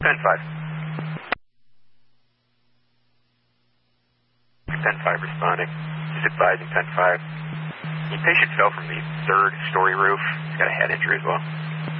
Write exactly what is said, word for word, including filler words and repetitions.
ten five. ten five responding. He's advising ten five. The patient fell from the third story roof. He's got a head injury as well.